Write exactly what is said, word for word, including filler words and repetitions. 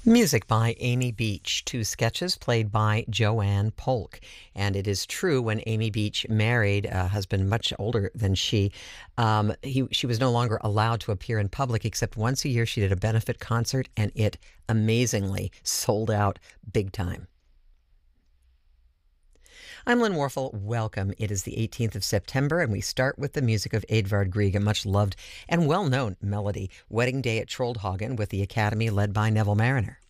Music by Amy Beach, two sketches played by Joanne Polk. And it is true, when Amy Beach married a husband much older than she, um, he, she was no longer allowed to appear in public except once a year. She did a benefit concert, and it amazingly sold out big time. I'm Lynn Warfel. Welcome. It is the eighteenth of September, and we start with the music of Edvard Grieg, a much-loved and well-known melody, Wedding Day at Troldhagen, with the Academy led by Neville Mariner.